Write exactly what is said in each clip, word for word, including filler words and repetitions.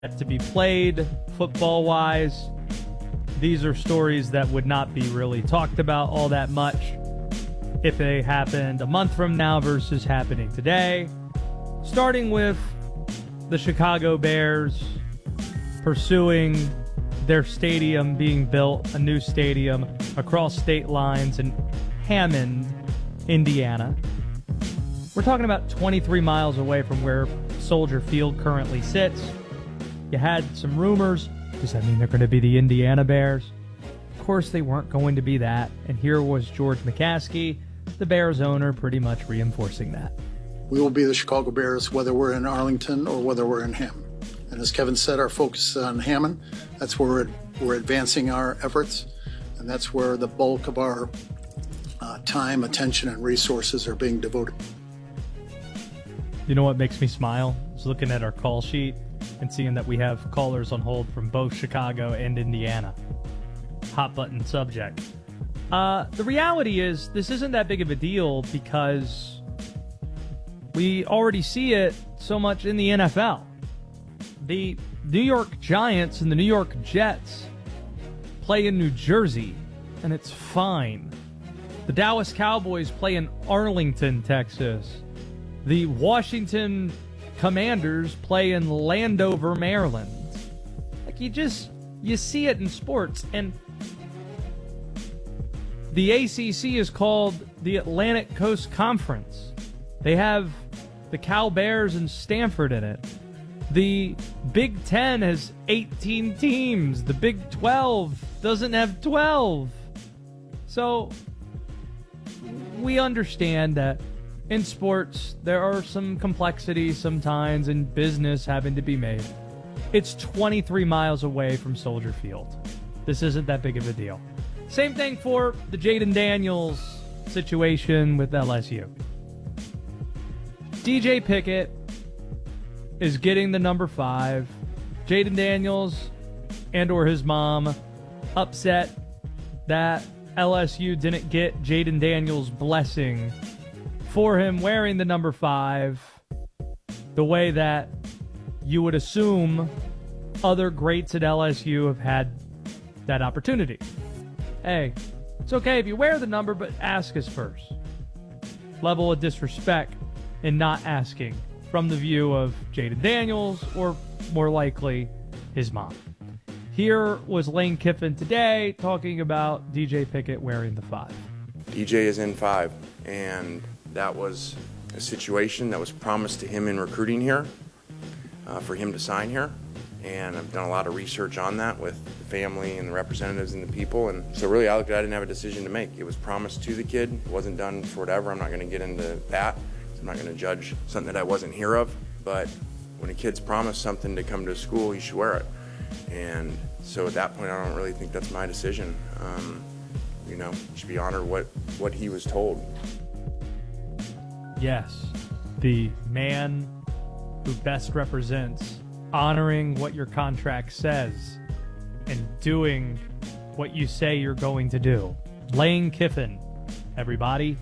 to be played football-wise. These are stories that would not be really talked about all that much if they happened a month from now versus happening today. Starting with the Chicago Bears pursuing their stadium being built, a new stadium across state lines in Hammond, Indiana. We're talking about twenty-three miles away from where Soldier Field currently sits. You had some rumors. Does that mean they're going to be the Indiana Bears? Of course they weren't going to be that. And here was George McCaskey, the Bears owner, pretty much reinforcing that. We will be the Chicago Bears whether we're in Arlington or whether we're in Hammond. And as Kevin said, our focus is on Hammond. That's where we're, we're advancing our efforts. And that's where the bulk of our uh, time, attention, and resources are being devoted. You know what makes me smile? I was looking at our call sheet and seeing that we have callers on hold from both Chicago and Indiana. Hot button subject. Uh, the reality is this isn't that big of a deal because we already see it so much in the N F L. The New York Giants and the New York Jets play in New Jersey, and it's fine. The Dallas Cowboys play in Arlington, Texas. The Washington Commanders play in Landover, Maryland. Like, you just, you see it in sports. And the A C C is called the Atlantic Coast Conference. They have the Cal Bears and Stanford in it. The Big Ten has eighteen teams. The Big twelve doesn't have twelve. So we understand that in sports, there are some complexities sometimes in business having to be made. It's twenty-three miles away from Soldier Field. This isn't that big of a deal. Same thing for the Jayden Daniels situation with L S U. D J Pickett is getting the number five. Jayden Daniels and or his mom upset that L S U didn't get Jayden Daniels' blessing for him wearing the number five the way that you would assume other greats at L S U have had that opportunity. Hey, it's okay if you wear the number, but ask us first. Level of disrespect in not asking from the view of Jayden Daniels or more likely his mom. Here was Lane Kiffin today talking about D J Pickett wearing the five. D J is in five, and that was a situation that was promised to him in recruiting here uh, for him to sign here. And I've done a lot of research on that with the family and the representatives and the people. And so really I looked at it, I didn't have a decision to make. It was promised to the kid. It wasn't done for whatever. I'm not going to get into that. I'm not going to judge something that I wasn't here of. But when a kid's promised something to come to school, he should wear it. And so at that point, I don't really think that's my decision. Um, you know, you should be honored what, what he was told. Yes, the man who best represents honoring what your contract says and doing what you say you're going to do. Lane Kiffin, everybody.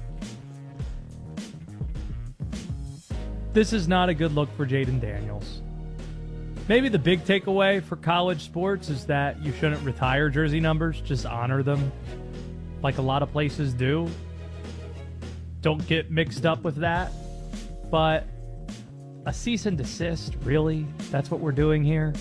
This is not a good look for Jayden Daniels. Maybe the big takeaway for college sports is that you shouldn't retire jersey numbers, just honor them like a lot of places do. Don't get mixed up with that. But a cease and desist, really? That's what we're doing here?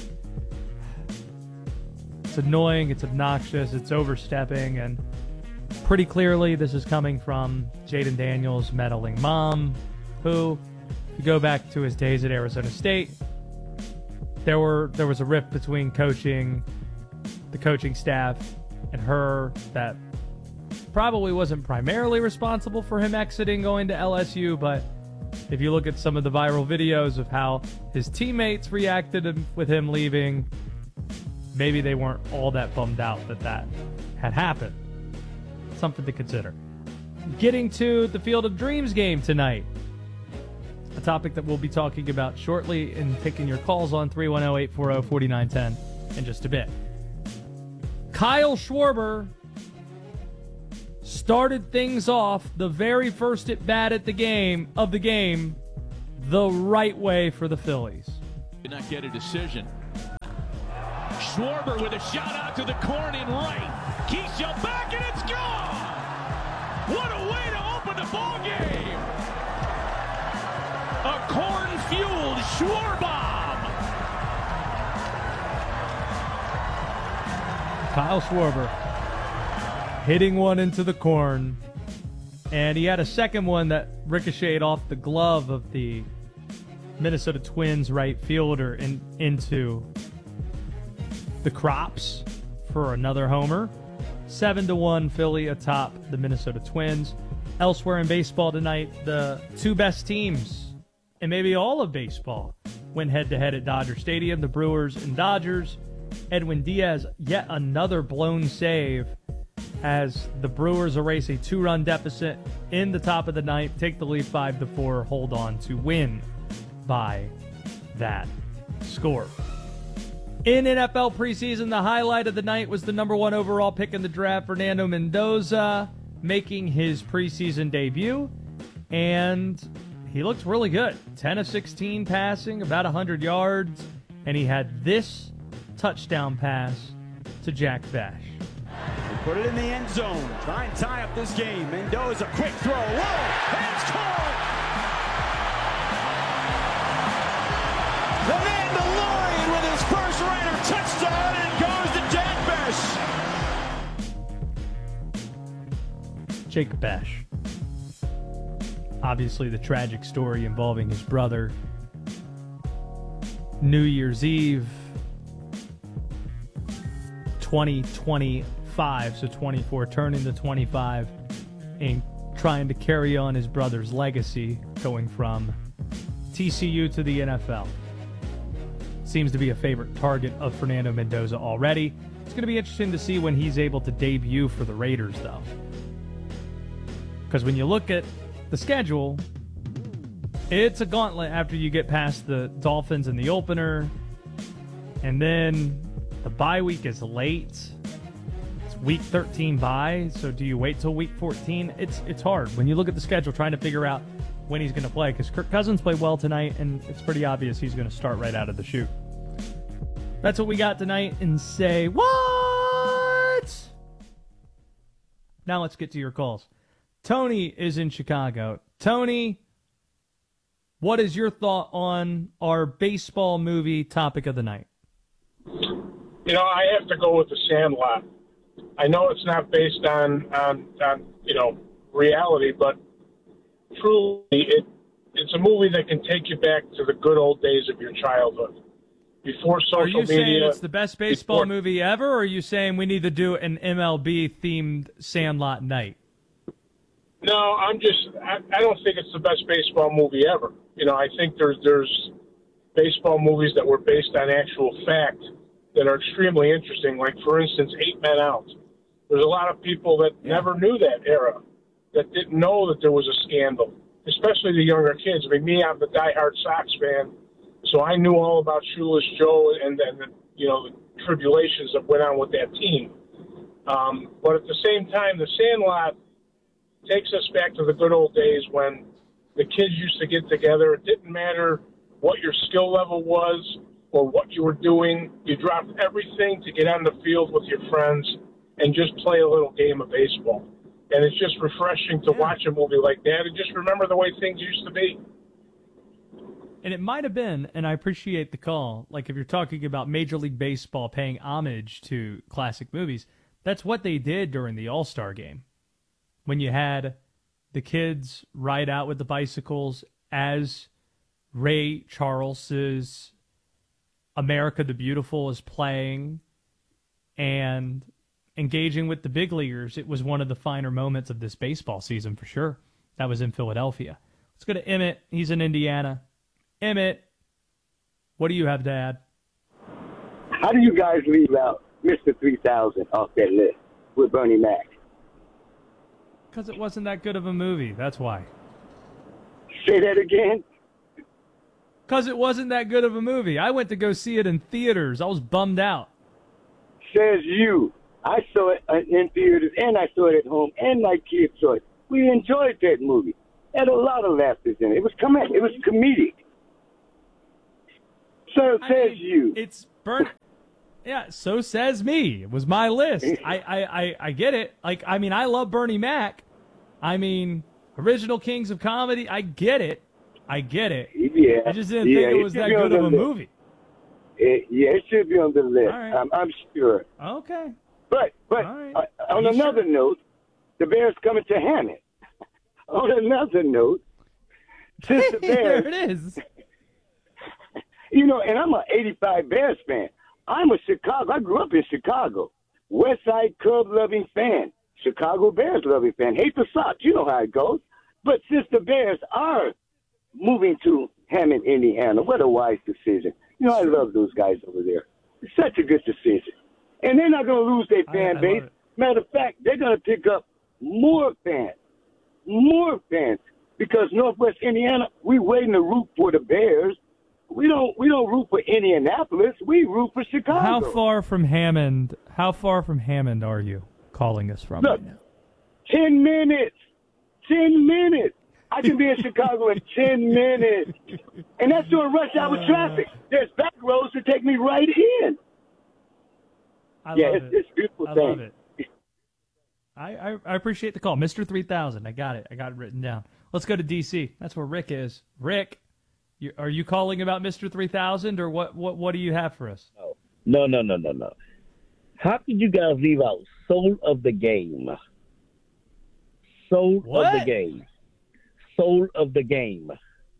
It's annoying, it's obnoxious, it's overstepping, and pretty clearly this is coming from Jayden Daniels' meddling mom, who, if you go back to his days at Arizona State, there were there was a rift between coaching, the coaching staff, and her that probably wasn't primarily responsible for him exiting going to L S U, but if you look at some of the viral videos of how his teammates reacted with him leaving, maybe they weren't all that bummed out that that had happened. Something to consider. Getting to the Field of Dreams game tonight, a topic that we'll be talking about shortly and taking your calls on three one zero, eight four zero, four nine one zero in just a bit. Kyle Schwarber started things off the very first at bat at the game of the game the right way for the Phillies. Did not get a decision. Schwarber with a shot out to the corn in right. Keisha back, and it's gone! What a way to open the ball game! A corn-fueled Schwarbomb! Kyle Schwarber hitting one into the corn. And he had a second one that ricocheted off the glove of the Minnesota Twins right fielder and into the crops for another homer. Seven to one Philly atop the Minnesota Twins. Elsewhere in baseball tonight, the two best teams, and maybe all of baseball, went head-to-head at Dodger Stadium, the Brewers and Dodgers. Edwin Diaz, yet another blown save as the Brewers erase a two-run deficit in the top of the ninth, take the lead five to four, hold on to win by that score. In N F L preseason, the highlight of the night was the number one overall pick in the draft, Fernando Mendoza, making his preseason debut, and he looked really good. ten of sixteen passing, about one hundred yards, and he had this touchdown pass to Jack Bash. Put it in the end zone. Try and tie up this game. Mendoza, quick throw. Whoa! And it's caught! The Mandalorian with his first Raider touchdown, and goes to Jack Bash. Jake Bash. Obviously, the tragic story involving his brother. New Year's Eve, twenty twenty-five, so twenty-four turning to twenty-five, and trying to carry on his brother's legacy, going from T C U to the N F L. Seems to be a favorite target of Fernando Mendoza already. It's going to be interesting to see when he's able to debut for the Raiders, though. Because when you look at the schedule, it's a gauntlet after you get past the Dolphins in the opener. And then the bye week is late. It's week thirteen bye, so do you wait till week fourteen? It's it's hard when you look at the schedule trying to figure out when he's going to play, because Kirk Cousins played well tonight, and it's pretty obvious he's going to start right out of the chute. That's what we got tonight, and say, what? Now let's get to your calls. Tony is in Chicago. Tony, what is your thought on our baseball movie topic of the night? You know, I have to go with The Sandlot. I know it's not based on, on, on you know, reality, but truly it it's a movie that can take you back to the good old days of your childhood. Before social media. Are you media, saying it's the best baseball before, movie ever, or are you saying we need to do an M L B-themed Sandlot night? No, I'm just, I, I don't think it's the best baseball movie ever. You know, I think there's there's baseball movies that were based on actual fact that are extremely interesting, like, for instance, Eight Men Out. There's a lot of people that yeah. never knew that era, that didn't know that there was a scandal, especially the younger kids. I mean, me, I'm the diehard Sox fan, so I knew all about Shoeless Joe and, and the, you know, the tribulations that went on with that team. Um, but at the same time, The Sandlot takes us back to the good old days when the kids used to get together. It didn't matter what your skill level was or what you were doing. You dropped everything to get on the field with your friends and just play a little game of baseball. And it's just refreshing to watch a movie like that and just remember the way things used to be. And it might have been, and I appreciate the call, like if you're talking about Major League Baseball paying homage to classic movies, that's what they did during the All-Star game. When you had the kids ride out with the bicycles as Ray Charles's America the Beautiful is playing and engaging with the big leaguers, it was one of the finer moments of this baseball season for sure. That was in Philadelphia. Let's go to Emmett. He's in Indiana. Emmett, what do you have to add? How do you guys leave out Mister three thousand off that list with Bernie Mac? Because it wasn't that good of a movie. That's why. Say that again? Because it wasn't that good of a movie. I went to go see it in theaters. I was bummed out. Says you. I saw it in theaters, and I saw it at home, and my kids saw it. We enjoyed that movie. It had a lot of laughter in it. It was com- It was comedic. So I says mean, you. It's Bernie. Yeah, so says me. It was my list. I, I, I, I get it. Like, I mean, I love Bernie Mac. I mean, original Kings of Comedy. I get it. I get it. Yeah. I just didn't yeah, think it was that good of a list. movie. It, yeah, it should be on the list. All right. I'm, I'm sure. Okay. But but All right. uh, on You another sure? note, the Bears coming to Hammond. On another note, since the there Bears, it is. you know, and I'm an eighty-five Bears fan. I'm a Chicago. I grew up in Chicago. West Side Cub loving fan. Chicago Bears loving fan. Hate the Sox. You know how it goes. But since the Bears are moving to Hammond, Indiana, what a wise decision. You know, I love those guys over there. It's such a good decision. And they're not going to lose their fan I, I base. Matter of fact, they're going to pick up more fans. More fans. Because Northwest Indiana, we waiting to root for the Bears. We don't we don't root for Indianapolis. We root for Chicago. How far from Hammond? How far from Hammond are you calling us from Look, right now? Ten minutes. Ten minutes. I can be in Chicago in ten minutes. And that's during rush hour traffic. There's back roads to take me right in. I yeah, love it's, it. it's a beautiful I thing. love it. I, I, I appreciate the call. Mister three thousand. I got it. I got it written down. Let's go to D C. That's where Rick is. Rick, you, are you calling about Mister three thousand, or what, what, what do you have for us? No, no, no, no, no. How could you guys leave out Soul of the Game? Soul What? of the Game. Soul of the Game.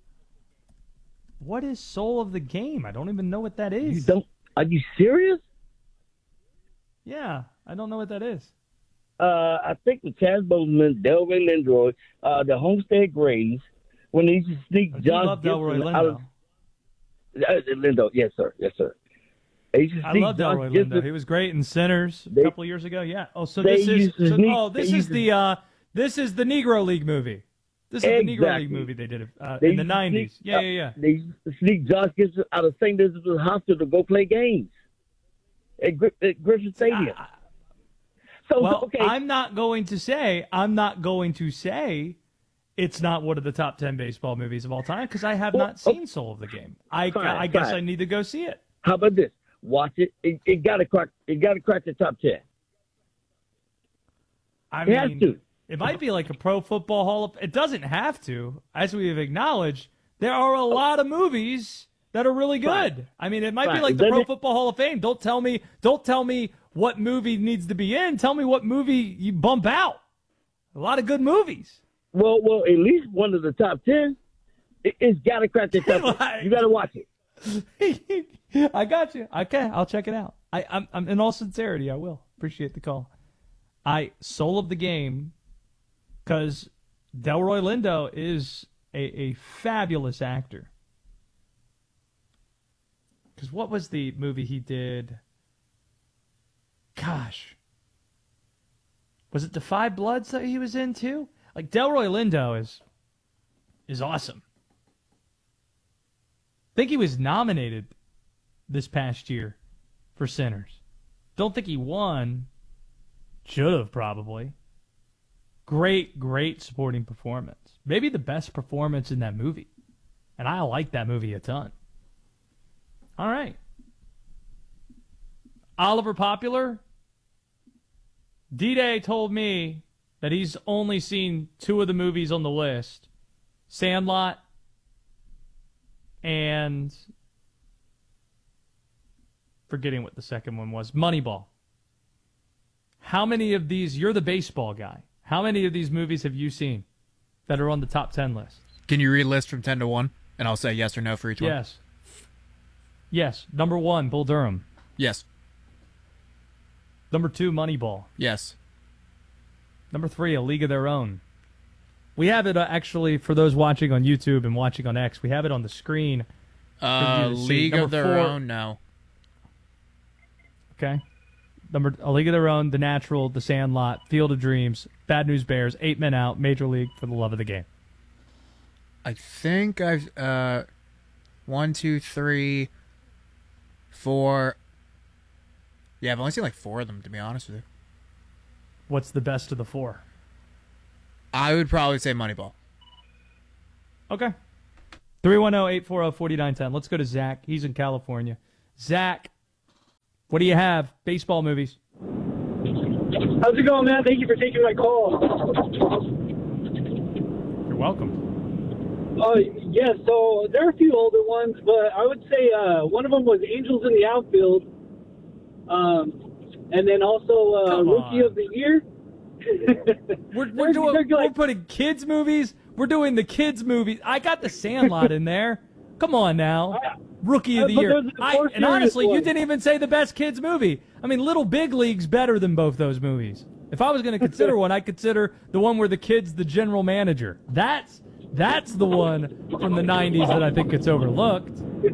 What is Soul of the Game? I don't even know what that is. You don't? Are you serious? Yeah, I don't know what that is. Uh, I think with Chaz Boseman, Delroy Lindo, uh, the Homestead Grays, when they used to sneak I do Josh love Delroy Gibson out of Lindo. uh, Lindo, yes sir, yes sir. They used to I sneak love Josh Delroy Gibson- Lindo. He was great in Sinners a They- couple years ago. Yeah. Oh, so they this is used to so, sneak- oh, this they is used to- the uh, this is the Negro League movie. This is the Negro League Exactly. movie they did uh, They in the used to nineties. sneak- Yeah, uh, yeah, yeah. They used to sneak Josh Gibson out of Saint Elizabeth's Hospital to go play games at, Gri- at Griffin Stadium. I- so Well, okay, I'm not going to say I'm not going to say it's not one of the top ten baseball movies of all time because I have Well, not seen Soul of the Game. I Fine, I guess fine. I need to go see it. how about this? Watch it. It, it got to crack. It got to crack the top ten. I It has mean, to. it might be like a Pro Football Hall of. It doesn't have to, as we have acknowledged. There are a lot of movies that are really good. Fine. I mean, it might be Fine. like the Then Pro it- Football Hall of Fame. Don't tell me. Don't tell me what movie needs to be in. Tell me what movie you bump out. A lot of good movies. Well, well, at least one of the top ten. It, it's got to crack the top ten. You got to watch it. I got you. Okay, I'll check it out. I, I'm, I'm in all sincerity, I will. Appreciate the call. I Soul of the Game, because Delroy Lindo is a, a fabulous actor. Because what was the movie he did? Gosh. Was it The Five Bloods that he was in too? Like, Delroy Lindo is is awesome. I think he was nominated this past year for Sinners. Don't think he won. Should have, probably. Great, great supporting performance. Maybe the best performance in that movie. And I like that movie a ton. All right. Oliver Popular. D-Day told me that he's only seen two of the movies on the list. Sandlot and forgetting what the second one was, Moneyball. How many of these, you're the baseball guy, how many of these movies have you seen that are on the top ten list? Can you read a list from ten to one? And I'll say yes or no for each one. Yes. Yes. Number one, Bull Durham. Yes. Number two, Moneyball. Yes. Number three, A League of Their Own. We have it uh, actually for those watching on YouTube and watching on X. We have it on the screen. Uh, you to see. League Number of Their four- Own, no. Okay. Number A League of Their Own, The Natural, The Sandlot, Field of Dreams, Bad News Bears, Eight Men Out, Major League, For the Love of the Game. I think I've uh, one, two, three, four. Yeah, I've only seen like four of them, to be honest with you. What's the best of the four? I would probably say Moneyball. Okay. three one zero, eight four zero, four nine one zero. Let's go to Zach. He's in California. Zach, What do you have? Baseball movies. How's it going, man? Thank you for taking my call. You're welcome. Uh, yeah, so there are a few older ones, but I would say uh, one of them was Angels in the Outfield. Um, and then also uh, Rookie of the Year. we're we're, doing, like, we're putting kids' movies. We're doing the kids' movies. I got The Sandlot in there. Come on now. Rookie of the but Year. there's a I, more and serious honestly, you one. didn't even say the best kids' movie. I mean, Little Big League's better than both those movies. If I was going to consider one, I'd consider the one where the kid's the general manager. That's that's the one from the nineties that I think gets overlooked.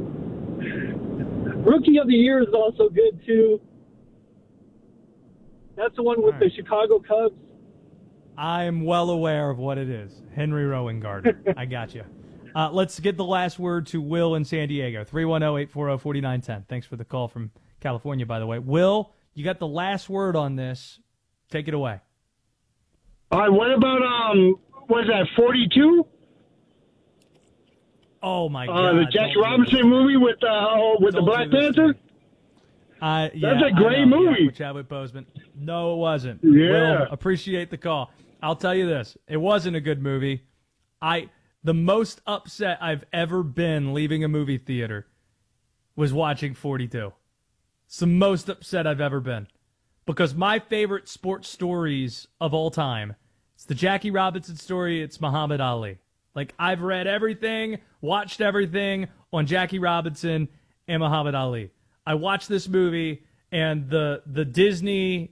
Rookie of the Year is also good, too. That's the one with the Chicago Cubs. I'm well aware of what it is. Henry Rowengarten. I got you. Uh, let's get the last word to Will in San Diego. three one zero, eight four zero, four nine one zero. Thanks for the call from California, by the way. Will, you got the last word on this. Take it away. All right, what about, um, what is that, forty-two? Oh, my uh, God. The Jackie Robinson movie with, uh, with the Black Panther? Uh, yeah, That's a great I know, movie. Yeah, with Chadwick Boseman. No, it wasn't. Yeah. Will, appreciate the call. I'll tell you this. It wasn't a good movie. I the most upset I've ever been leaving a movie theater was watching forty-two. It's the most upset I've ever been. Because my favorite sports stories of all time, it's the Jackie Robinson story, it's Muhammad Ali. Like, I've read everything, watched everything on Jackie Robinson and Muhammad Ali. I watched this movie, and the the Disney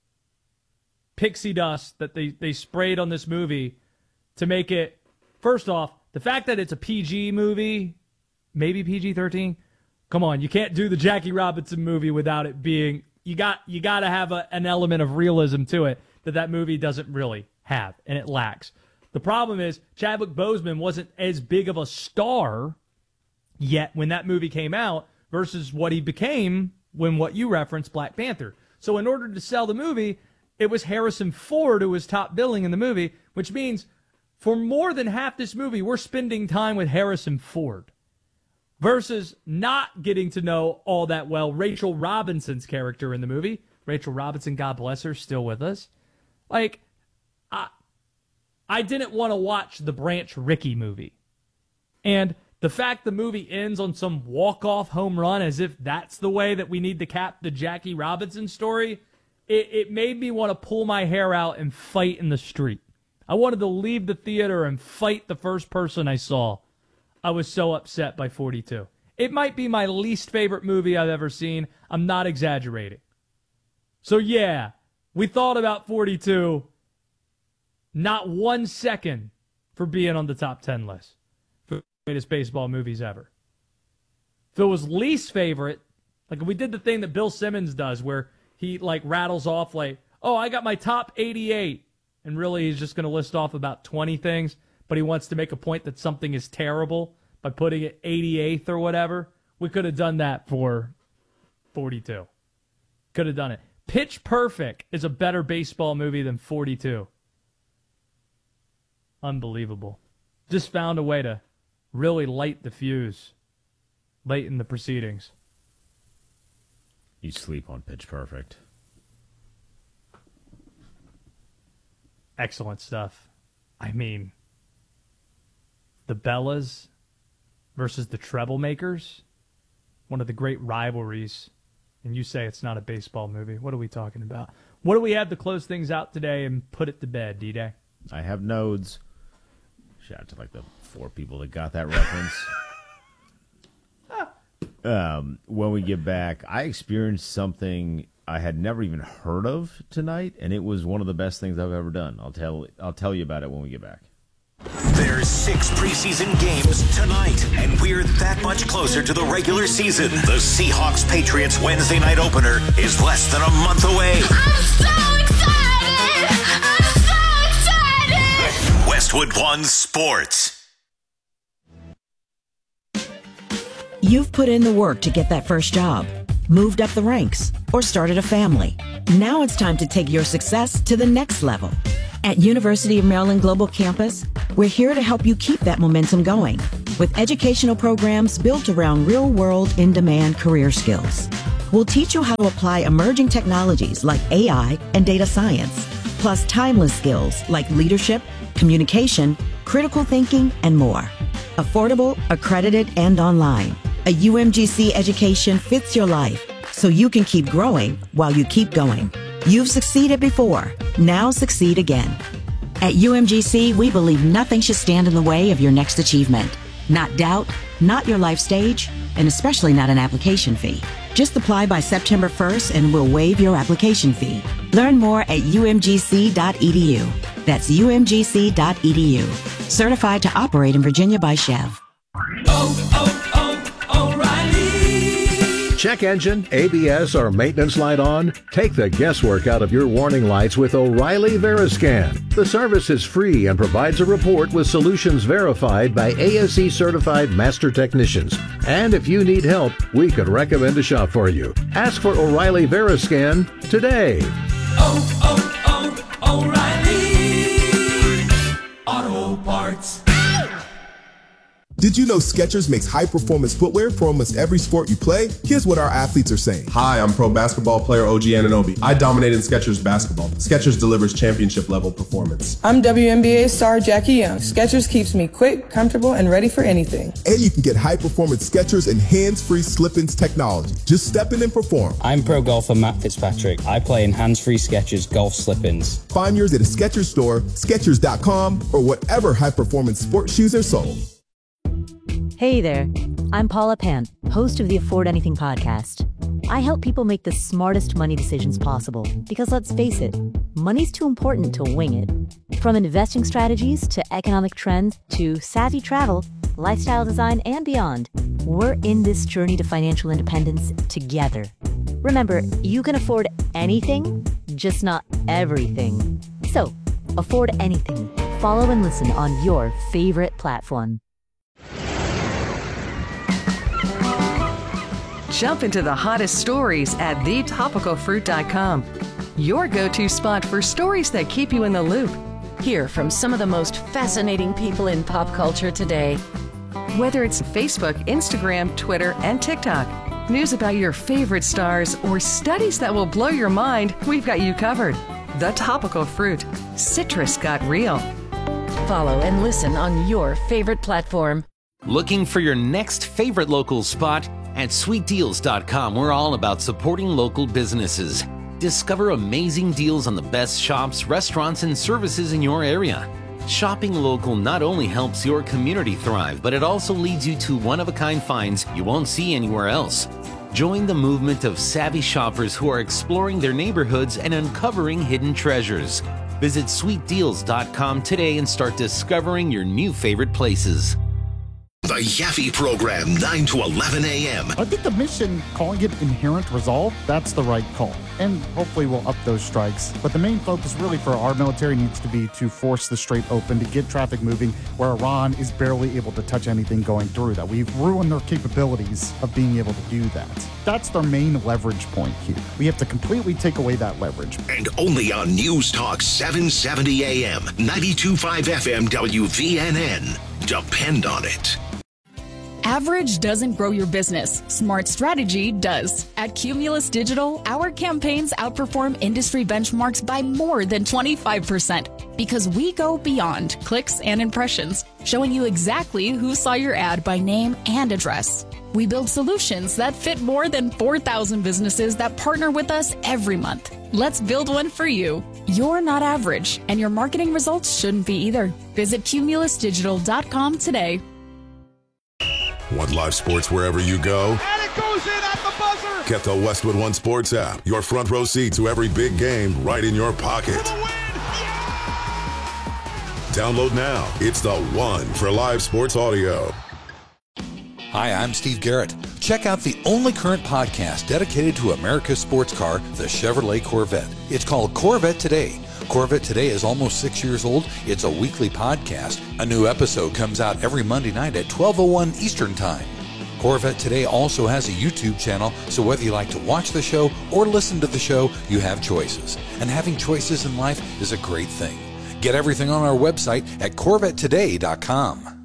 pixie dust that they, they sprayed on this movie to make it, first off, the fact that it's a P G movie, maybe P G thirteen, come on, you can't do the Jackie Robinson movie without it being, you got you got to have a, an element of realism to it that that movie doesn't really have, and it lacks. The problem is Chadwick Boseman wasn't as big of a star yet when that movie came out versus what he became when what you referenced, Black Panther. So in order to sell the movie, it was Harrison Ford who was top billing in the movie, which means for more than half this movie, we're spending time with Harrison Ford versus not getting to know all that well Rachel Robinson's character in the movie. Rachel Robinson, God bless her, still with us. Like, I, I didn't want to watch the Branch Rickey movie. And the fact the movie ends on some walk-off home run as if that's the way that we need to cap the Jackie Robinson story, it, it made me want to pull my hair out and fight in the street. I wanted to leave the theater and fight the first person I saw. I was so upset by forty-two. It might be my least favorite movie I've ever seen. I'm not exaggerating. So yeah, we thought about forty-two not one second for being on the top ten list for the greatest baseball movies ever. If it was least favorite, like we did the thing that Bill Simmons does where he like rattles off like, oh, I got my top eighty-eight. And really he's just going to list off about twenty things, but he wants to make a point that something is terrible by putting it eighty-eighth or whatever. We could have done that for forty-two. Could have done it. Pitch Perfect is a better baseball movie than forty-two. Unbelievable. Just found a way to really light the fuse late in the proceedings. You sleep on Pitch Perfect. Excellent stuff. I mean, the Bellas versus the Treblemakers, one of the great rivalries, and you say it's not a baseball movie. What are we talking about? What do we have to close things out today and put it to bed, D-Day? I have nodes. Shout out to like the four people that got that reference. um, when we get back, I experienced something I had never even heard of tonight, and it was one of the best things I've ever done. I'll tell I'll tell you about it when we get back. There's six preseason games tonight, and we're that much closer to the regular season. The Seahawks-Patriots Wednesday night opener is less than a month away. I'm so excited! I'm so excited! Westwood One Sports. You've put in the work to get that first job, moved up the ranks, or started a family. Now it's time to take your success to the next level. At University of Maryland Global Campus, we're here to help you keep that momentum going with educational programs built around real-world, in-demand career skills. We'll teach you how to apply emerging technologies like A I and data science, plus timeless skills like leadership, communication, critical thinking, and more. Affordable, accredited, and online. A U M G C education fits your life, so you can keep growing while you keep going. You've succeeded before. Now succeed again. At U M G C, we believe nothing should stand in the way of your next achievement. Not doubt, not your life stage, and especially not an application fee. Just apply by September first and we'll waive your application fee. Learn more at U M G C dot E D U. That's U M G C dot E D U. Certified to operate in Virginia by Chev. Check engine, A B S, or maintenance light on? Take the guesswork out of your warning lights with O'Reilly Veriscan. The service is free and provides a report with solutions verified by A S E certified master technicians. And if you need help, we could recommend a shop for you. Ask for O'Reilly Veriscan today. Oh, oh, oh, O'Reilly Auto Parts. Did you know Skechers makes high-performance footwear for almost every sport you play? Here's what our athletes are saying. Hi, I'm pro basketball player O G Anunoby. I dominate in Skechers basketball. Skechers delivers championship-level performance. I'm W N B A star Jackie Young. Skechers keeps me quick, comfortable, and ready for anything. And you can get high-performance Skechers and hands-free slip-ins technology. Just step in and perform. I'm pro golfer Matt Fitzpatrick. I play in hands-free Skechers golf slip-ins. Find yours at a Skechers store, Skechers dot com, or whatever high-performance sports shoes are sold. Hey there, I'm Paula Pant, host of the Afford Anything podcast. I help people make the smartest money decisions possible because let's face it, money's too important to wing it. From investing strategies to economic trends to savvy travel, lifestyle design, and beyond, we're in this journey to financial independence together. Remember, you can afford anything, just not everything. So, afford anything. Follow and listen on your favorite platform. Jump into the hottest stories at the topical fruit dot com. Your go-to spot for stories that keep you in the loop. Hear from some of the most fascinating people in pop culture today. Whether it's Facebook, Instagram, Twitter, and TikTok, news about your favorite stars, or studies that will blow your mind, we've got you covered. The Topical Fruit. Citrus got real. Follow and listen on your favorite platform. Looking for your next favorite local spot? At sweet deals dot com, we're all about supporting local businesses. Discover amazing deals on the best shops, restaurants, and services in your area. Shopping local not only helps your community thrive, but it also leads you to one-of-a-kind finds you won't see anywhere else. Join the movement of savvy shoppers who are exploring their neighborhoods and uncovering hidden treasures. Visit sweet deals dot com today and start discovering your new favorite places. The Yaffe Program, nine to eleven a.m. I think the mission, calling it Inherent Resolve, that's the right call. And hopefully we'll up those strikes. But the main focus really for our military needs to be to force the Strait open, to get traffic moving where Iran is barely able to touch anything going through that. We've ruined their capabilities of being able to do that. That's their main leverage point here. We have to completely take away that leverage. And only on News Talk seven seventy a.m., ninety-two point five F M W V N N. Depend on it. Average doesn't grow your business. Smart strategy does. At Cumulus Digital, our campaigns outperform industry benchmarks by more than twenty-five percent because we go beyond clicks and impressions, showing you exactly who saw your ad by name and address. We build solutions that fit more than four thousand businesses that partner with us every month. Let's build one for you. You're not average, and your marketing results shouldn't be either. Visit cumulus digital dot com today. Want live sports wherever you go? And it goes in at the buzzer! Get the Westwood One Sports app. Your front row seat to every big game right in your pocket. Download now. It's the one for live sports audio. Hi, I'm Steve Garrett. Check out the only current podcast dedicated to America's sports car, the Chevrolet Corvette. It's called Corvette Today. Corvette Today is almost six years old. It's a weekly podcast. A new episode comes out every Monday night at twelve oh one Eastern Time. Corvette Today also has a YouTube channel, so whether you like to watch the show or listen to the show, you have choices. And having choices in life is a great thing. Get everything on our website at corvette today dot com.